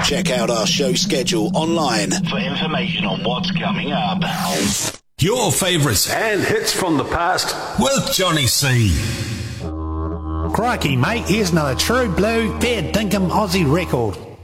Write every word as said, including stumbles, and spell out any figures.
Check out our show schedule online for information on what's coming up. Your favourites and hits from the past with Johnny C. Crikey, mate, here's another true blue, fair dinkum Aussie record.